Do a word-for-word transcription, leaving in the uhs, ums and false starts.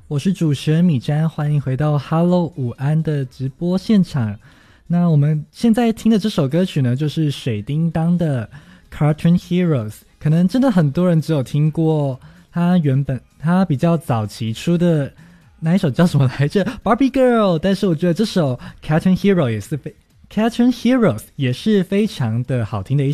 我是主持人米詹，欢迎回到 Hello 午安的直播现场。那我们现在听的这首歌曲呢，就是水叮当的 Cartoon Heroes。可能真的很多人只有听过他原本他比较早期出的那一首叫什么来着 Barbie Girl， 但是我觉得这首 Cartoon Hero 也是非 Cartoon Heroes 也是非常的好听的一